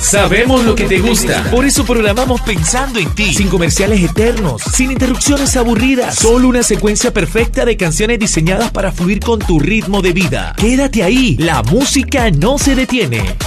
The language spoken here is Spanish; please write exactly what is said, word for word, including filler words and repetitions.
Sabemos lo que te gusta. Por eso programamos pensando en ti. Sin comerciales eternos, sin interrupciones aburridas. Solo una secuencia perfecta de canciones diseñadas para fluir con tu ritmo de vida. Quédate ahí, la música no se detiene.